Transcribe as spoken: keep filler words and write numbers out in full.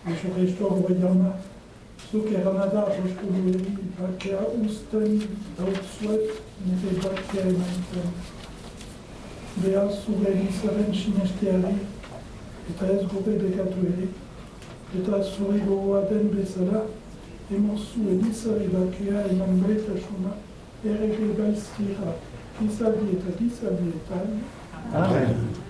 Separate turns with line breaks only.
Eșorești o voiama, suke Ranada, Roșcului, Bachea, Usten, Dautsuet, Nete Bachea, Emantem. Bea, Sureni, Saren, Șineștiari, eta ez gobe bekatu ere, eta zurigo aden bezala, emorzu edizari bakea eman baitasuna, errege gaizkira, gizabi eta gizabietan.
Amen.